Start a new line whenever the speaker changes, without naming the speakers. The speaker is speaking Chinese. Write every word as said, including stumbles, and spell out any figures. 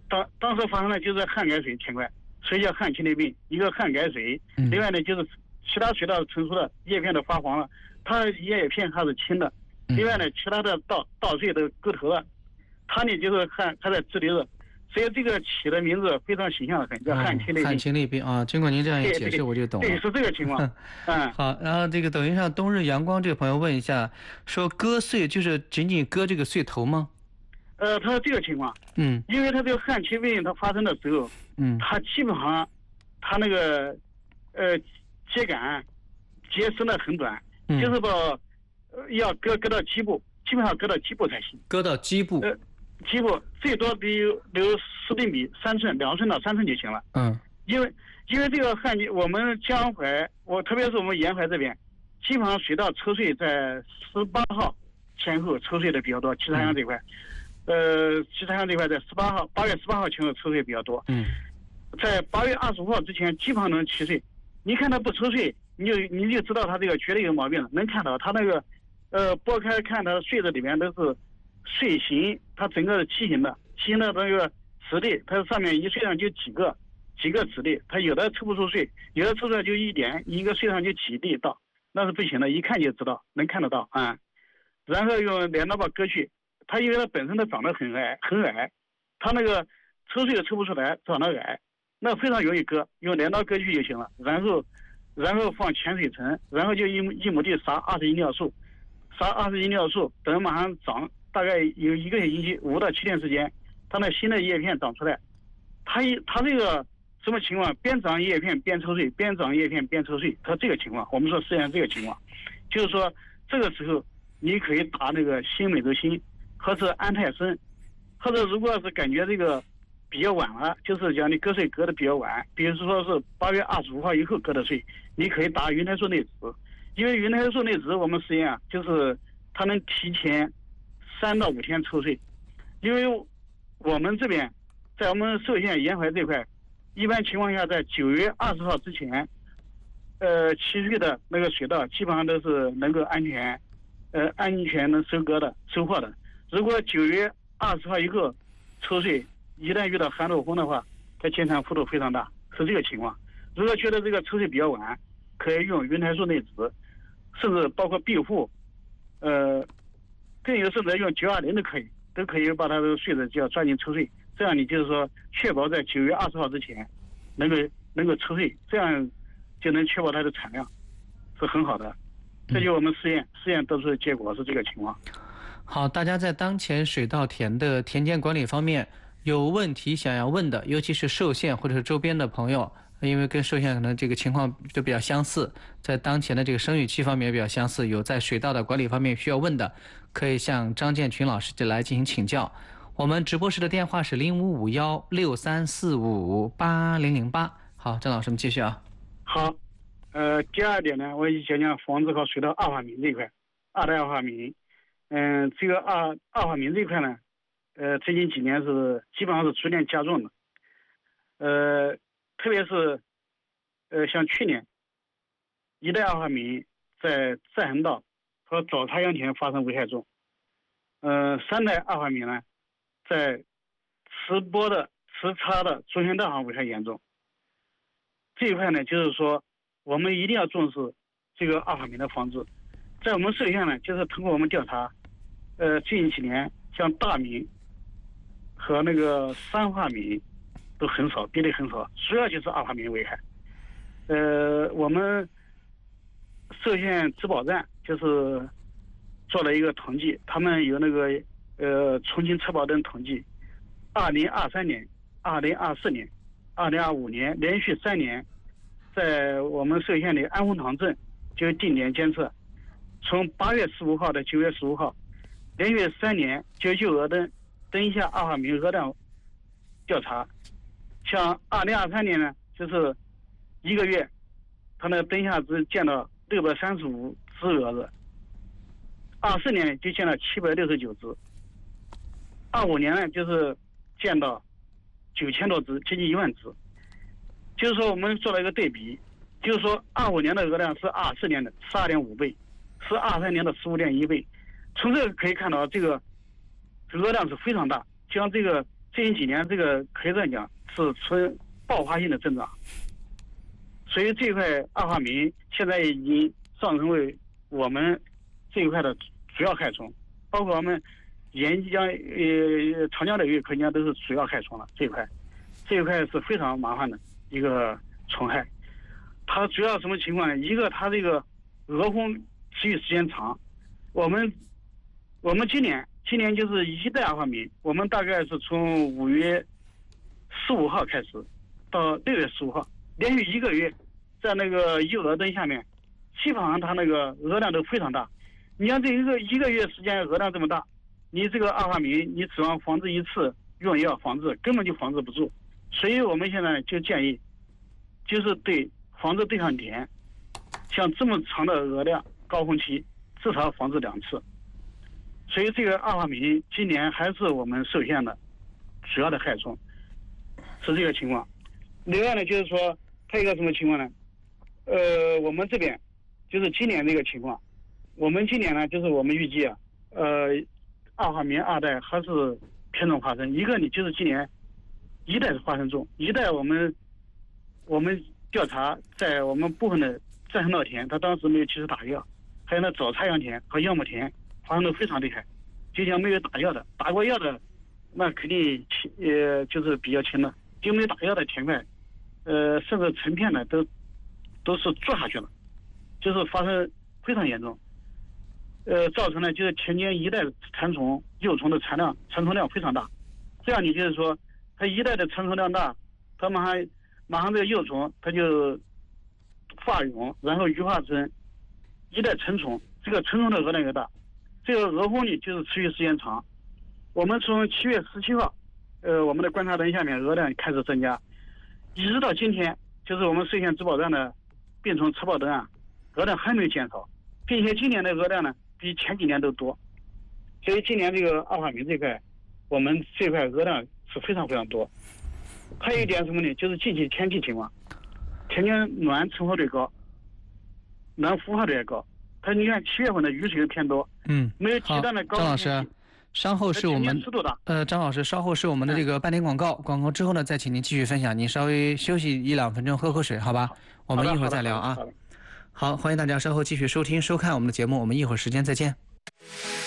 当当时发生的就是旱改水情况，所以叫旱青霉病。一个旱改水，另外呢就是其他水稻成熟的叶片都发黄了，它叶片还是青的。另外呢，其他的稻稻穗都割头了，它呢就是旱还在直立着。所以这个起的名字非常形象的很，叫旱青霉病。
旱青霉病啊，经过您这样一解释，我就懂了。
对，是这个情况。嗯，
好，然后这个抖音上冬日阳光这个朋友问一下，说割穗就是仅仅割这个穗头吗？
呃，他说这个情况，
嗯，
因为他这个旱青霉病它发生的时候，
嗯，
它基本上，它那个，呃，秸秆结伸的很短，
嗯、
就是把、呃、要割割到基部，基本上割到基部才行。
割到基部。
呃。基部最多得留十厘米，三寸、两寸到三寸就行了。
嗯，
因为因为这个旱季，我们江淮，我特别是我们沿淮这边，基本上水稻抽穗在十八号前后抽穗的比较多。七台乡这块，呃，七台乡这块在十八号，八月十八号前后抽穗比较多。
嗯，
在八月二十五号之前，基本上能起穗。你看它不抽穗，你就你就知道它这个绝对有毛病了。能看到它那个，呃，剥开看它的穗子里面都是。穗形，它整个是畸形的，畸形的那个籽粒，它上面一穗上就几个几个籽粒，它有的抽不出穗，有的抽出来就一点，一个穗上就几粒稻，那是不行的，一看就知道，能看得到啊。然后用镰刀把割去，它因为它本身它长得很矮很矮，它那个抽穗都抽不出来，长得矮，那非常容易割，用镰刀割去就行了。然后然后放浅水层，然后就一一亩地撒二十斤尿素，撒二十斤尿素，等马上长。大概有一个星期，五到七天时间，它那新的叶片长出来，它一它这个什么情况？边长叶片边抽穗，边长叶片边抽穗，它这个情况，我们说实验这个情况，就是说这个时候你可以打那个新美洲新，或者安泰森，或者如果是感觉这个比较晚了，就是讲你割穗割的比较晚，比如说是八月二十五号以后割的穗，你可以打云台素内酯，因为云台素内酯我们实验啊，就是它能提前。三到五天抽穗，因为我们这边在我们寿县沿淮这块，一般情况下在九月二十号之前，呃，起穗的那个水稻基本上都是能够安全，呃，安全能收割的、收获的。如果九月二十号以后抽穗，一旦遇到寒露风的话，它减产幅度非常大，是这个情况。如果觉得这个抽穗比较晚，可以用云台素内酯，甚至包括庇护，呃。更有甚至用九二零都可以，都可以把它的穗子就要抓紧抽穗，这样你就是说确保在九月二十号之前能够能够抽穗，这样就能确保它的产量是很好的。这就我们实验实验得出的结果是这个情况。
好，大家在当前水稻田的田间管理方面有问题想要问的，尤其是寿县或者是周边的朋友。因为跟寿县可能这个情况都比较相似，在当前的这个生育期方面也比较相似，有在水稻的管理方面需要问的，可以向张建群老师来进行请教。我们直播室的电话是零五五幺六三四五八零零八。好，张老师，我们继续啊。
好，呃，第二点呢，我讲讲防治和水稻二化敏这一块，二代二化敏。嗯、呃，这个二二化敏这一块呢，呃，最近几年是基本上是逐渐加重的，呃。特别是，呃，像去年，一代二化敏在占衡稻和早插秧田发生危害重，呃，三代二化敏呢，在迟播的、迟插的中间稻上危害严重。这一块呢，就是说我们一定要重视这个二化敏的防治。在我们寿县呢，就是通过我们调查，呃，最近几年像大敏和那个三化敏。都很少，比例很少，主要就是二化敏危害。呃，我们寿县质保站就是做了一个统计，他们有那个呃重庆测保等统计，二零二三年、二零二四年、二零二五年连续三年，在我们寿县的安丰塘镇就定点监测，从八月十五号到九月十五号，连续三年就就鹅灯灯下二化敏鹅量调查。像二零二三年呢，就是一个月，它那个灯下只见到六百三十五只蛾子，二四年就见到七百六十九只，二五年呢就是见到九千多只，接近一万只。就是说我们做了一个对比，就是说二五年的鹅量是二四年的十二点五倍，是二三年的十五点一倍。从这个可以看到，这个鹅量是非常大，将这个最近几年这个可以这样讲是呈爆发性的增长，所以这一块二化醚现在已经上升为我们这一块的主要害虫，包括我们沿江呃长江流域、汾江都是主要害虫了。这一块，这一块是非常麻烦的一个虫害。它主要什么情况呢？一个它这个蛾蜂持续时间长，我们我们今年今年就是一代二化醚，我们大概是从五月十五号开始到六月十五号，连续一个月，在那个一蛾灯下面，基本上它那个蛾量都非常大。你像这一个一个月时间蛾量这么大，你这个二化醚你指望防治一次用药防治根本就防治不住，所以我们现在就建议，就是对防治对象点，像这么长的蛾量高峰期，至少防治两次。所以这个二化醚今年还是我们寿县的主要的害虫，是这个情况。另外呢，就是说还有一个什么情况呢？呃，我们这边就是今年这个情况，我们今年呢，就是我们预计啊，呃，二化醚二代还是品种发生。一个你就是今年一代是发生重，一代我们我们调查在我们部分的再生稻田，它当时没有及时打药，还有那早插秧田和橡木田发生的非常厉害，就像没有打药的，打过药的那肯定轻呃就是比较轻的，就没有打药的田块，呃甚至成片的都都是做下去了，就是发生非常严重，呃造成了就是田间一代蚕虫幼虫的产量成虫量非常大，这样你就是说它一代的成虫量大，它马上马上这个幼虫它就发蛹，然后羽化成一代成虫，这个成虫的蛾量越大，这个蛾蜂呢就是持续时间长。我们从七月十七号，呃，我们的观察灯下面蛾量开始增加，一直到今天，就是我们寿县植保站的病虫测报灯啊，蛾量还没有减少，并且今年的蛾量呢比前几年都多，所以今年这个二化醚这块，我们这块蛾量是非常非常多。还有一点什么呢？就是近期天气情况，天天暖成活率高，暖孵化率也高。它你看七月份的雨水偏多，
嗯，
没有极端的高。
张老师，稍后是我们呃，张老师稍后是我们的这个半点广告，广告之后呢，再请您继续分享。您稍微休息一两分钟，喝口水，好吧？我们一会儿再聊啊。好，欢迎大家稍后继续收听收看我们的节目，我们一会儿时间再见。